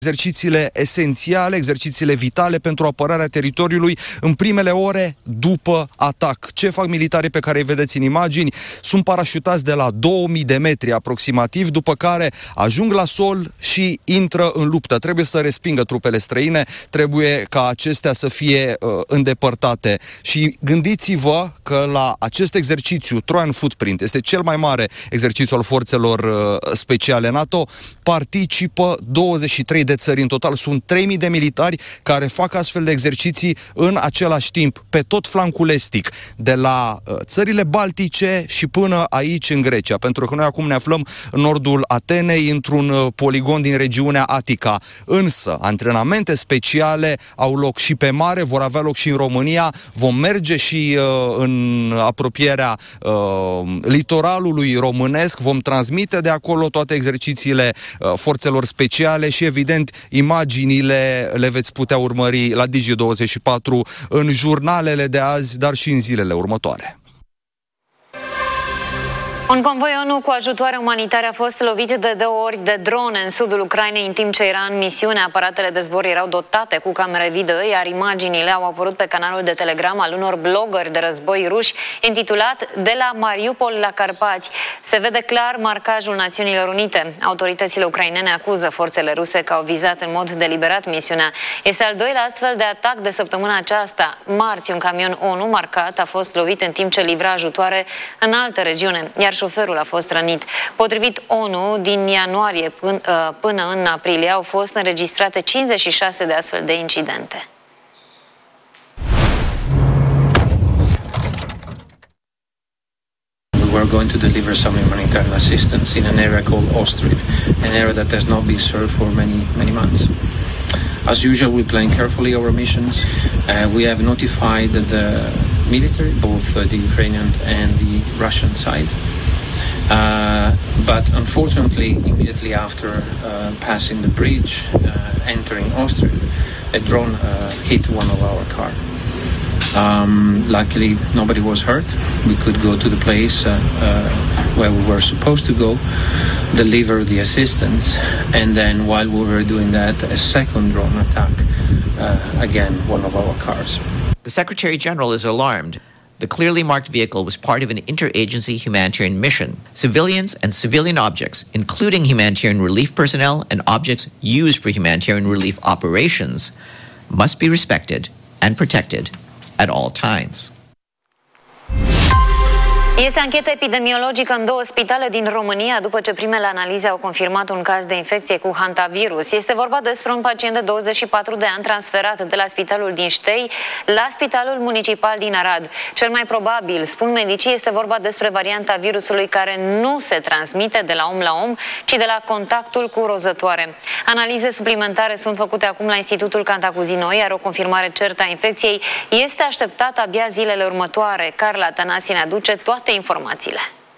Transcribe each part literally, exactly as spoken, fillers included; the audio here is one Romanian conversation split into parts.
exercițiile esențiale, exercițiile vitale pentru apărarea teritoriului în primele ore după atac. Ce fac militarii pe care îi vedeți în imagini? Sunt parașutați de la două mii de metri aproximativ, după care ajung la sol și intră în luptă. Trebuie să respingă trupele străine, trebuie ca acestea să fie uh, îndepărtate. Și gândiți-vă că la acest exercițiu, Trojan Footprint, este cel mai mare exercițiu al forțelor uh, speciale NATO, participă douăzeci și trei de de țări în total. Sunt trei mii de militari care fac astfel de exerciții în același timp, pe tot flancul estic, de la uh, țările baltice și până aici în Grecia, pentru că noi acum ne aflăm în nordul Atenei, într-un uh, poligon din regiunea Atica. Însă, antrenamente speciale au loc și pe mare, vor avea loc și în România, vom merge și uh, în apropierea uh, litoralului românesc, vom transmite de acolo toate exercițiile uh, forțelor speciale și, evident, imaginile le veți putea urmări la Digi douăzeci și patru în jurnalele de azi, dar și în zilele următoare. Un convoi ONU cu ajutoare umanitare a fost lovit de două ori de drone în sudul Ucrainei în timp ce era în misiune. Aparatele de zbor erau dotate cu camere video, iar imaginile au apărut pe canalul de Telegram al unor blogări de război ruși intitulat De la Mariupol la Carpați. Se vede clar marcajul Națiunilor Unite. Autoritățile ucrainene acuză forțele ruse că au vizat în mod deliberat misiunea. Este al doilea astfel de atac de săptămâna aceasta. Marți, un camion ONU marcat a fost lovit în timp ce livra ajutoare în altă regiune, iar șoferul a fost rănit. Potrivit ONU, din ianuarie până, până în aprilie au fost înregistrate cincizeci și șase de astfel de incidente. We were going to deliver some humanitarian assistance in an area called Ostriv, an area that has not been served for many, many months. As usual, we plan carefully our missions. Uh, we have notified the military, both uh, the Ukrainian and the Russian side. Uh, but unfortunately, immediately after uh, passing the bridge, uh, entering Ostriv, a drone uh, hit one of our cars. Um, luckily, nobody was hurt. We could go to the place uh, uh, where we were supposed to go, deliver the assistance, and then while we were doing that, a second drone attack, uh, again, one of our cars. The Secretary General is alarmed. The clearly marked vehicle was part of an interagency humanitarian mission. Civilians and civilian objects, including humanitarian relief personnel and objects used for humanitarian relief operations, must be respected and protected at all times. Este anchetă epidemiologică în două spitale din România după ce primele analize au confirmat un caz de infecție cu hantavirus. Este vorba despre un pacient de douăzeci și patru de ani transferat de la spitalul din Ștei la spitalul municipal din Arad. Cel mai probabil, spun medicii, este vorba despre varianta virusului care nu se transmite de la om la om, ci de la contactul cu rozătoare. Analize suplimentare sunt făcute acum la Institutul Cantacuzino, iar o confirmare certă a infecției este așteptată abia zilele următoare. Carla Tănase ne aduce toate informațiile.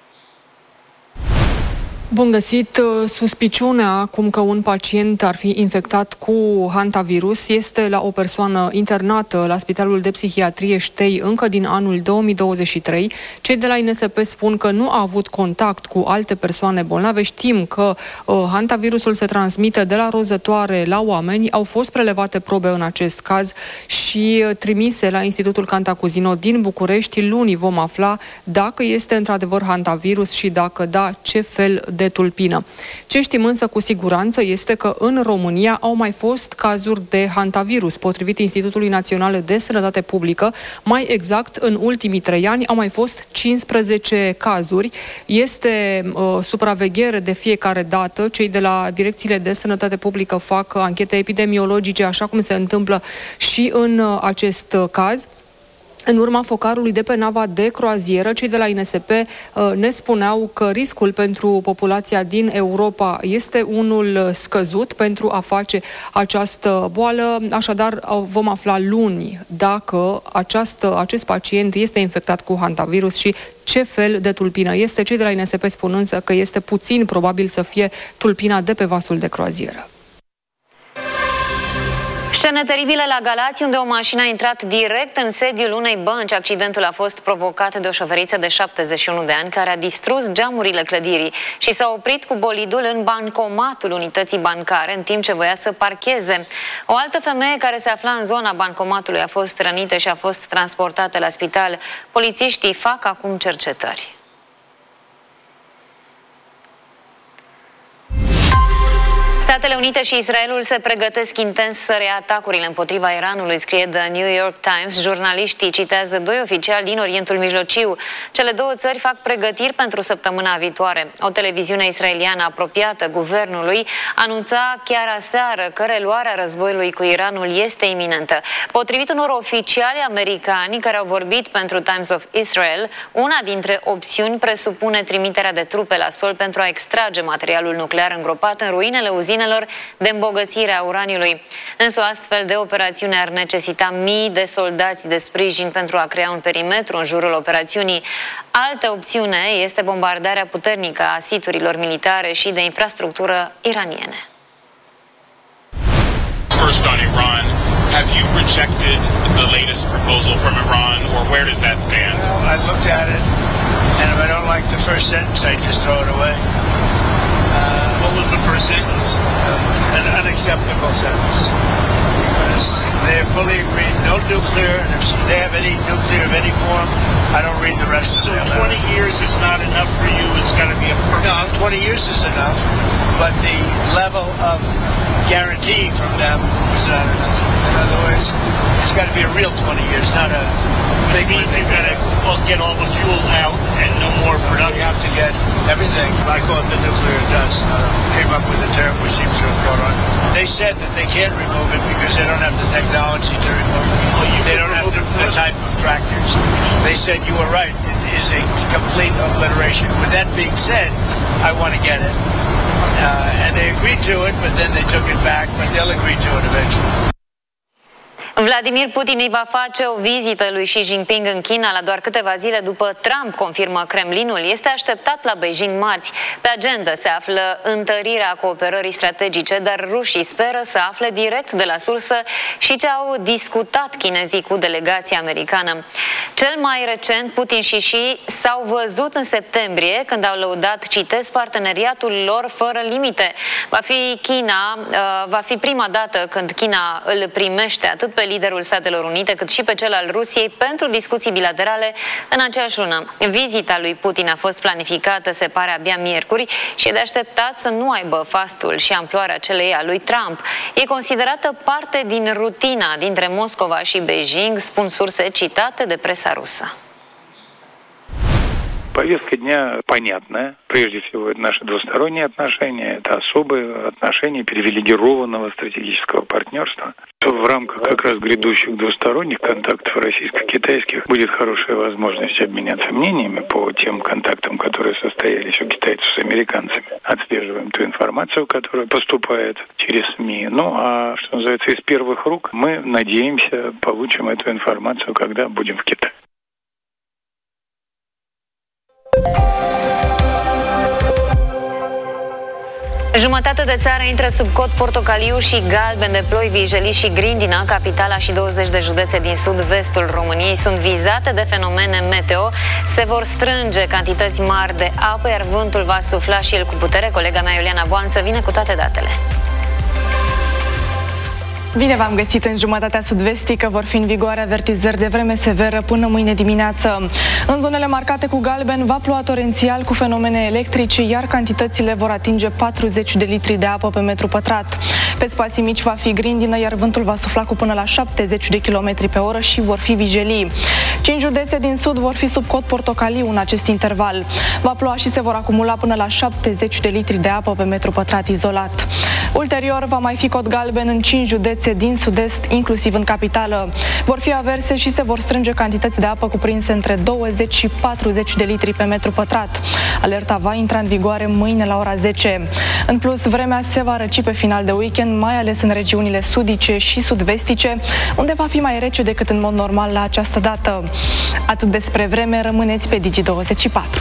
Bun găsit! Suspiciunea acum că un pacient ar fi infectat cu hantavirus este la o persoană internată la Spitalul de Psihiatrie Ștei încă din anul două mii douăzeci și trei. Cei de la I N S P spun că nu a avut contact cu alte persoane bolnave. Știm că uh, hantavirusul se transmite de la rozătoare la oameni. Au fost prelevate probe în acest caz și trimise la Institutul Cantacuzino din București. Luni vom afla dacă este într-adevăr hantavirus și dacă da, ce fel de tulpină. Ce știm însă cu siguranță este că în România au mai fost cazuri de hantavirus. Potrivit Institutului Național de Sănătate Publică, mai exact, în ultimii trei ani au mai fost cincisprezece cazuri. Este uh, supraveghere de fiecare dată. Cei de la direcțiile de sănătate publică fac anchete epidemiologice, așa cum se întâmplă și în uh, acest uh, caz. În urma focarului de pe nava de croazieră, cei de la I N S P uh, ne spuneau că riscul pentru populația din Europa este unul scăzut pentru a face această boală. Așadar, vom afla luni dacă această, acest pacient este infectat cu hantavirus și ce fel de tulpină este. Cei de la I N S P spun însă că este puțin probabil să fie tulpina de pe vasul de croazieră. Scene teribile la Galați, unde o mașină a intrat direct în sediul unei bănci. Accidentul a fost provocat de o șoferiță de șaptezeci și unu de ani care a distrus geamurile clădirii și s-a oprit cu bolidul în bancomatul unității bancare în timp ce voia să parcheze. O altă femeie care se afla în zona bancomatului a fost rănită și a fost transportată la spital. Polițiștii fac acum cercetări. Statele Unite și Israelul se pregătesc intens să reia atacurile împotriva Iranului, scrie The New York Times. Jurnaliștii citează doi oficiali din Orientul Mijlociu. Cele două țări fac pregătiri pentru săptămâna viitoare. O televiziune israeliană apropiată guvernului anunța chiar aseară că reluarea războiului cu Iranul este iminentă. Potrivit unor oficiali americani care au vorbit pentru Times of Israel, una dintre opțiuni presupune trimiterea de trupe la sol pentru a extrage materialul nuclear îngropat în ruinele uzinelor de îmbogățire a uraniului. Însă o astfel de operațiune ar necesita mii de soldați de sprijin pentru a crea un perimetru în jurul operațiunii. Altă opțiune este bombardarea puternică a siturilor militare și de infrastructură iraniene. First on Iran, have you rejected the latest proposal from Iran, or where does that stand? Well, I looked at it, and if I don't like the first sentence, I just throw it away. What was the first sentence? Uh, an unacceptable sentence. Because they have fully agreed, no nuclear, and if they have any nuclear of any form, I don't read the rest of so it. So twenty years is not enough for you, it's got to be a permanent... No, twenty years is enough, but the level of guarantee from them is not enough. In other words, it's got to be a real twenty years, not a big one. You've got to well, get all the fuel out and no more production. You have to get everything. I call it the nuclear dust. Uh, came up with a term which seems to have caught on. They said that they can't remove it because they don't have the technology to remove it. Well, they don't have the, the type of tractors. They said you were right. It is a complete obliteration. With that being said, I want to get it. Uh, and they agreed to it, but then they took it back, but they'll agree to it eventually. Vladimir Putin îi va face o vizită lui Xi Jinping în China la doar câteva zile după Trump, confirmă Kremlinul. Este așteptat la Beijing marți. Pe agenda se află întărirea cooperării strategice, dar rușii speră să afle direct de la sursă și ce au discutat chinezii cu delegația americană. Cel mai recent, Putin și Xi s-au văzut în septembrie, când au lăudat, citez, parteneriatul lor fără limite. Va fi China, uh, va fi prima dată când China îl primește atât pe liderul Statelor Unite, cât și pe cel al Rusiei pentru discuții bilaterale în aceeași lună. Vizita lui Putin a fost planificată, se pare, abia miercuri și e de așteptat să nu aibă fastul și amploarea celei a lui Trump. E considerată parte din rutina dintre Moscova și Beijing, spun surse citate de presa rusă. Повестка дня понятная. Прежде всего, это наши двусторонние отношения, это особые отношения привилегированного стратегического партнерства. В рамках как раз грядущих двусторонних контактов российско-китайских будет хорошая возможность обменяться мнениями по тем контактам, которые состоялись у китайцев с американцами. Отслеживаем ту информацию, которая поступает через СМИ. Ну, а что называется, из первых рук мы, надеемся, получим эту информацию, когда будем в Китае. Jumătate de țară intră sub cod portocaliu și galben de ploi, vijelii și grindină. Capitala și douăzeci de județe din sud-vestul României sunt vizate de fenomene meteo. Se vor strânge cantități mari de apă, iar vântul va sufla și el cu putere. Colega mea, Iuliana Boanță, vine cu toate datele. Bine v-am găsit! În jumătatea sud-vestică vor fi în vigoare avertizări de vreme severă până mâine dimineață. În zonele marcate cu galben va ploua torențial cu fenomene electrice, iar cantitățile vor atinge patruzeci de litri de apă pe metru pătrat. Pe spații mici va fi grindină, iar vântul va sufla cu până la șaptezeci de kilometri pe oră și vor fi vijelii. Cinci județe din sud vor fi sub cod portocaliu în acest interval. Va ploua și se vor acumula până la șaptezeci de litri de apă pe metru pătrat izolat. Ulterior va mai fi cod galben în cinci județe din sud-est, inclusiv în capitală. Vor fi averse și se vor strânge cantități de apă cuprinse între douăzeci și patruzeci de litri pe metru pătrat. Alerta va intra în vigoare mâine la ora zece. În plus, vremea se va răci pe final de weekend, mai ales în regiunile sudice și sud-vestice, unde va fi mai rece decât în mod normal la această dată. Atât despre vreme, rămâneți pe Digi douăzeci și patru.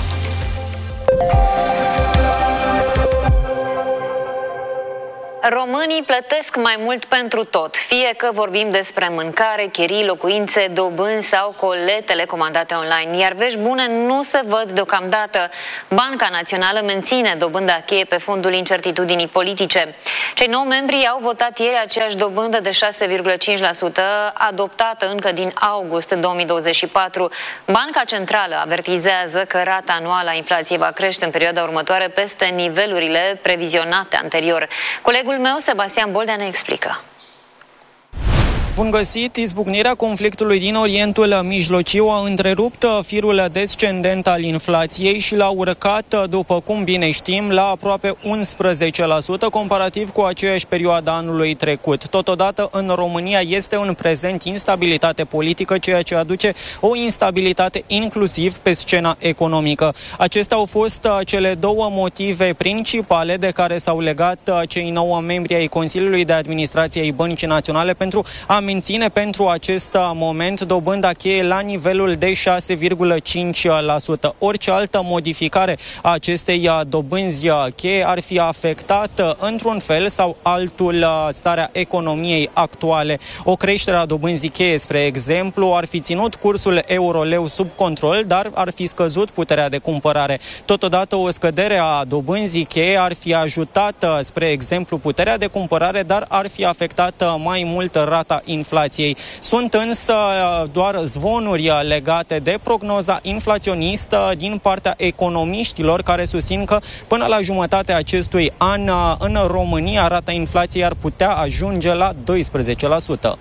Românii plătesc mai mult pentru tot, fie că vorbim despre mâncare, chirii, locuințe, dobânzi sau coletele comandate online. Iar vești bune nu se văd deocamdată. Banca Națională menține dobânda cheie pe fondul incertitudinii politice. Cei nouă membri au votat ieri aceeași dobândă de șase virgulă cinci la sută, adoptată încă din august două mii douăzeci și patru. Banca Centrală avertizează că rata anuală a inflației va crește în perioada următoare peste nivelurile previzionate anterior. Colegul meu, Sebastian Boldea, ne explică. Bun găsit! Izbucnirea conflictului din Orientul Mijlociu a întrerupt firul descendent al inflației și l-a urcat, după cum bine știm, la aproape unsprezece la sută, comparativ cu aceeași perioadă anului trecut. Totodată, în România este în prezent instabilitate politică, ceea ce aduce o instabilitate inclusiv pe scena economică. Acestea au fost cele două motive principale de care s-au legat cei nouă membri ai Consiliului de Administrație ai Băncii Naționale pentru a menține pentru acest moment dobânda cheie la nivelul de șase virgulă cinci la sută. Orice altă modificare a acestei dobânzi cheie ar fi afectat într-un fel sau altul starea economiei actuale. O creștere a dobânzii cheie, spre exemplu, ar fi ținut cursul euro-leu sub control, dar ar fi scăzut puterea de cumpărare. Totodată, o scădere a dobânzii cheie ar fi ajutat, spre exemplu, puterea de cumpărare, dar ar fi afectat mai mult rata inflației. Sunt însă doar zvonuri legate de prognoza inflaționistă din partea economiștilor, care susțin că până la jumătatea acestui an în România rata inflației ar putea ajunge la doisprezece la sută.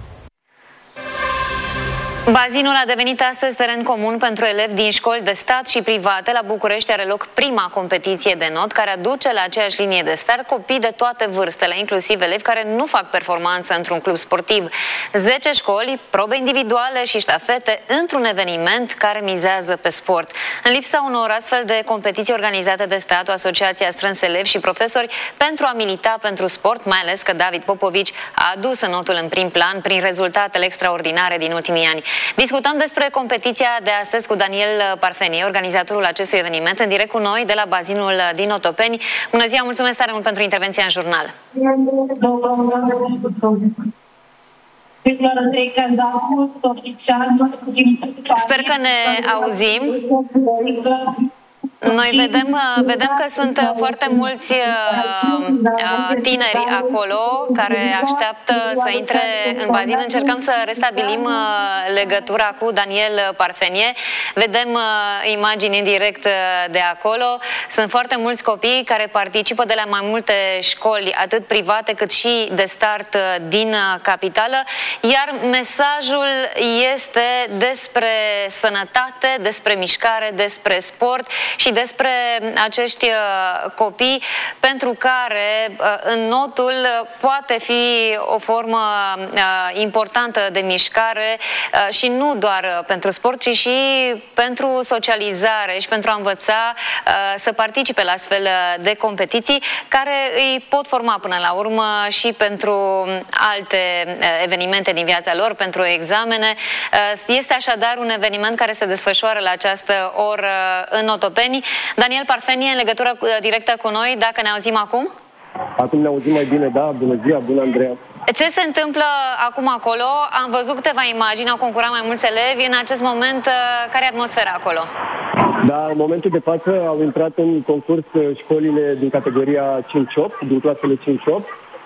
Bazinul a devenit astăzi teren comun pentru elevi din școli de stat și private. La București are loc prima competiție de not care aduce la aceeași linie de start copii de toate vârstele, inclusiv elevi care nu fac performanță într-un club sportiv. zece școli, probe individuale și ștafete într-un eveniment care mizează pe sport. În lipsa unor astfel de competiții organizate de stat, o asociație a strâns elevi și profesori pentru a milita pentru sport, mai ales că David Popovici a adus notul în prim plan prin rezultatele extraordinare din ultimii ani. Discutăm despre competiția de astăzi cu Daniel Parfenie, organizatorul acestui eveniment, în direct cu noi de la bazinul din Otopeni. Bună ziua, mulțumesc tare mult pentru intervenția în jurnal. Sper că ne auzim. Noi vedem, vedem că sunt foarte mulți tineri acolo care așteaptă să intre în bazin. Încercăm să restabilim legătura cu Daniel Parfenie. Vedem imagini în direct de acolo. Sunt foarte mulți copii care participă de la mai multe școli, atât private cât și de start din capitală. Iar mesajul este despre sănătate, despre mișcare, despre sport și despre acești copii pentru care înnotul poate fi o formă importantă de mișcare și nu doar pentru sport, ci și pentru socializare și pentru a învăța să participe la astfel de competiții care îi pot forma până la urmă și pentru alte evenimente din viața lor, pentru examene. Este așadar un eveniment care se desfășoară la această oră în Otopeni. Daniel Parfenie, în legătură directă cu noi, dacă ne auzim acum? Acum ne auzim mai bine, da. Bună ziua, bună, Andreea. Ce se întâmplă acum acolo? Am văzut câteva imagini, au concurat mai mulți elevi. În acest moment, care e atmosfera acolo? Da, în momentul de față au intrat în concurs școlile din categoria cinci opt, din clasele cinci opt.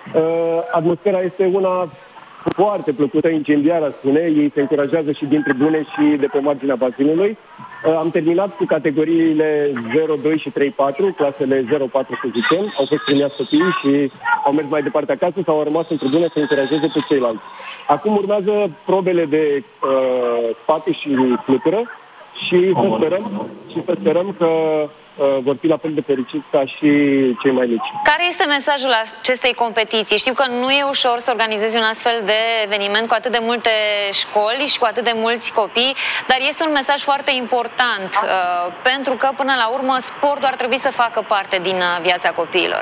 Atmosfera este una foarte plăcută, incendiară, spune. Ei se încurajează și din tribune și de pe marginea bazinului. Am terminat cu categoriile zero doi și trei patru, clasele zero patru, să zicem. Au fost premiați copiii și au mers mai departe acasă sau au rămas în tribune să încurajeze pe ceilalți. Acum urmează probele de uh, spate și flutură și să sperăm, și să sperăm că uh, vor fi la fel de fericiți ca și cei mai mici. Care este mesajul acestei competiții? Știu că nu e ușor să organizezi un astfel de eveniment cu atât de multe școli și cu atât de mulți copii, dar este un mesaj foarte important uh, pentru că, până la urmă, sportul ar trebui să facă parte din uh, viața copiilor.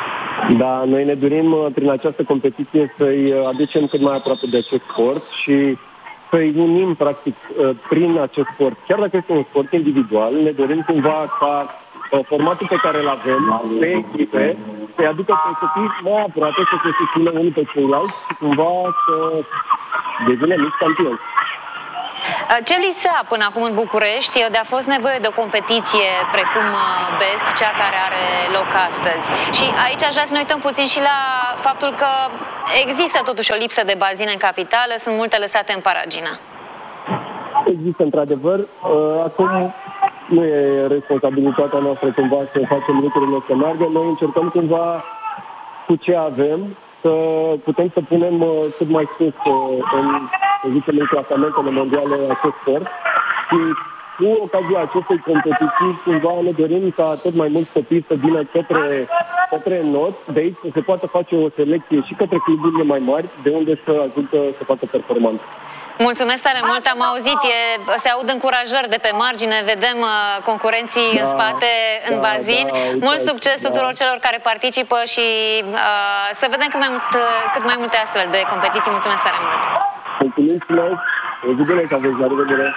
Da, noi ne dorim uh, prin această competiție să-i aducem cât mai aproape de acest sport și să-i unim, practic, prin acest sport. Chiar dacă este un sport individual, ne dorim cumva ca formatul pe care îl avem, pe echipe, să-i aducă pe copii mai aproape, să se susțină unii pe ceilalți și cumva să devină mici campioni. Ce lipsea până acum în București de a fost nevoie de o competiție precum Best, cea care are loc astăzi. Și aici aș vrea să ne uităm puțin și la faptul că există totuși o lipsă de bazine în capitală, sunt multe lăsate în paragină. Există într-adevăr. Acum nu e responsabilitatea noastră cumva să facem lucrurile să meargă. Noi încercăm cumva cu ce avem să putem să punem cât mai sus în, să zicem, în clasamentele mondiale acest sport. Și cu ocazia acestei competiții, cumva ne dorim ca tot mai mulți copii să vină către, către not, de aici să se poată face o selecție și către cluburile mai mari, de unde să ajută să facă performanță. Mulțumesc tare mult, am auzit, e, se aud încurajări de pe margine, vedem uh, concurenții da, în spate, în da, bazin. Da, uite, Mult succes da. tuturor celor care participă și uh, să vedem cât mai, mult, cât mai multe astfel de competiții. Mulțumesc tare mult! Mulțumim și noi! O zi bună, că aveți, la revedere!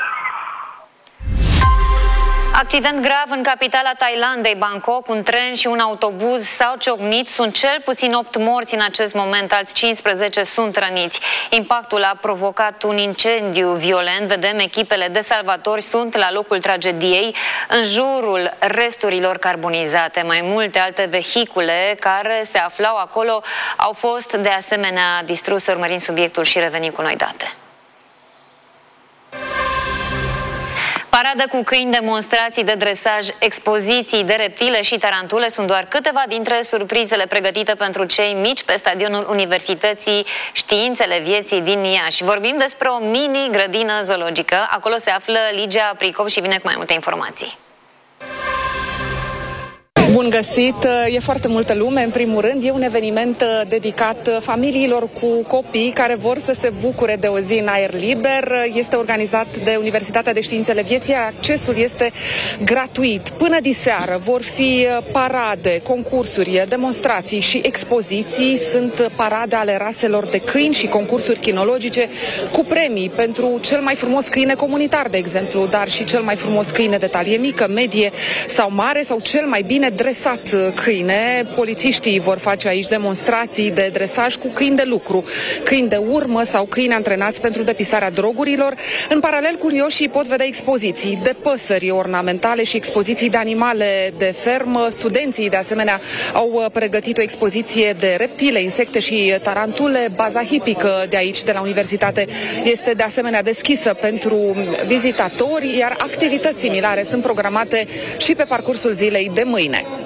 Accident grav în capitala Thailandei, Bangkok. Un tren și un autobuz s-au ciocnit. Sunt cel puțin opt morți în acest moment, alți cincisprezece sunt răniți. Impactul a provocat un incendiu violent. Vedem, echipele de salvatori sunt la locul tragediei, în jurul resturilor carbonizate. Mai multe alte vehicule care se aflau acolo au fost de asemenea distruse. Urmărim subiectul și revenim cu noi date. Paradă cu câini, demonstrații de dresaj, expoziții de reptile și tarantule sunt doar câteva dintre surprizele pregătite pentru cei mici pe stadionul Universității Științele Vieții din Iași. Vorbim despre o mini-grădină zoologică. Acolo se află Ligia Pricop și vine cu mai multe informații. Bun găsit! E foarte multă lume. În primul rând, e un eveniment dedicat familiilor cu copii care vor să se bucure de o zi în aer liber. Este organizat de Universitatea de Științele Vieții, iar accesul este gratuit. Până diseară vor fi parade, concursuri, demonstrații și expoziții. Sunt parade ale raselor de câini și concursuri chinologice cu premii pentru cel mai frumos câine comunitar, de exemplu, dar și cel mai frumos câine de talie mică, medie sau mare, sau cel mai bine dresat câine. Polițiștii vor face aici demonstrații de dresaj cu câini de lucru, câini de urmă sau câini antrenați pentru depistarea drogurilor. În paralel, curioșii pot vedea expoziții de păsări ornamentale și expoziții de animale de fermă. Studenții, de asemenea, au pregătit o expoziție de reptile, insecte și tarantule. Baza hipică de aici, de la universitate, este de asemenea deschisă pentru vizitatori, iar activități similare sunt programate și pe parcursul zilei de mâine.